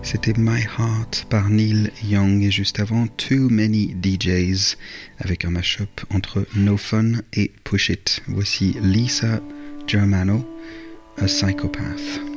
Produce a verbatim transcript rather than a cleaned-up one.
C'était My Heart par Neil Young et juste avant Too Many D Js avec un mashup entre No Fun et Push It. Voici Lisa Germano, A Psychopath.